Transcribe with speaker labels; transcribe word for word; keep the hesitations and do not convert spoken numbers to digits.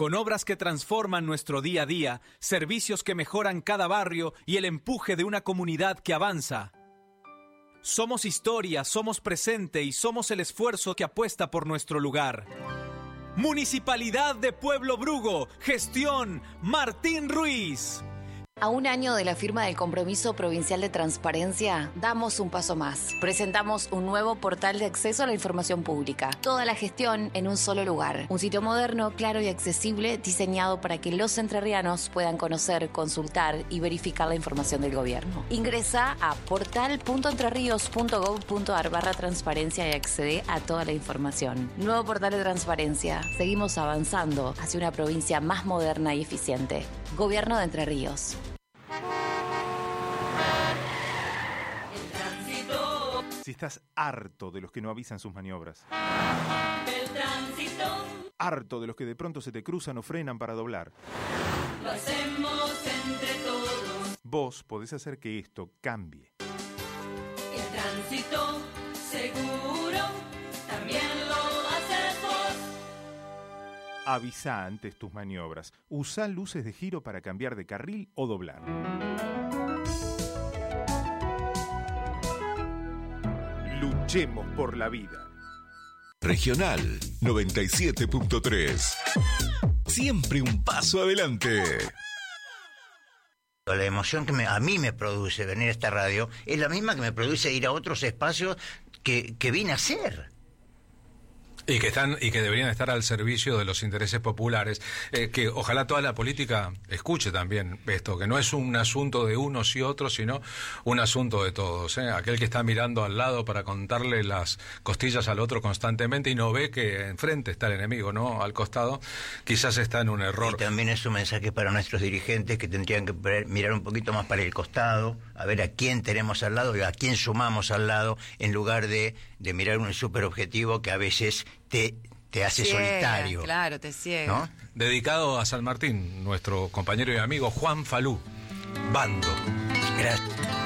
Speaker 1: con obras que transforman nuestro día a día, servicios que mejoran cada barrio y el empuje de una comunidad que avanza. Somos historia, somos presente y somos el esfuerzo que apuesta por nuestro lugar. Municipalidad de Pueblo Brugo, gestión Martín Ruiz.
Speaker 2: A un año de la firma del Compromiso Provincial de Transparencia, damos un paso más. Presentamos un nuevo portal de acceso a la información pública. Toda la gestión en un solo lugar. Un sitio moderno, claro y accesible, diseñado para que los entrerrianos puedan conocer, consultar y verificar la información del gobierno. Ingresa a portal punto entrerríos punto gov punto ar barra transparencia y accede a toda la información. Nuevo portal de transparencia. Seguimos avanzando hacia una provincia más moderna y eficiente. Gobierno de Entre Ríos.
Speaker 3: Si estás harto de los que no avisan sus maniobras.
Speaker 4: El tránsito.
Speaker 3: Harto de los que de pronto se te cruzan o frenan para doblar.
Speaker 4: Lo hacemos entre todos.
Speaker 3: Vos podés hacer que esto cambie.
Speaker 4: El tránsito seguro también lo haces vos.
Speaker 3: Avisa antes tus maniobras. Usá luces de giro para cambiar de carril o doblar. Luchemos por la vida.
Speaker 5: Regional noventa y siete punto tres. Siempre un paso adelante.
Speaker 6: La emoción que me, a mí me produce venir a esta radio es la misma que me produce ir a otros espacios que, que vine a hacer.
Speaker 7: Y que están y que deberían estar al servicio de los intereses populares, eh, que ojalá toda la política escuche también esto, que no es un asunto de unos y otros, sino un asunto de todos, ¿eh? Aquel que está mirando al lado para contarle las costillas al otro constantemente y no ve que enfrente está el enemigo, ¿no? Al costado, quizás está en un error.
Speaker 6: Y también es un mensaje para nuestros dirigentes que tendrían que mirar un poquito más para el costado, a ver a quién tenemos al lado y a quién sumamos al lado, en lugar de, de mirar un superobjetivo que a veces te, te hace
Speaker 8: ciega,
Speaker 6: solitario.
Speaker 8: Claro, te ciega.
Speaker 6: ¿No?
Speaker 7: Dedicado a San Martín, nuestro compañero y amigo Juan Falú. Bando.
Speaker 6: Gracias.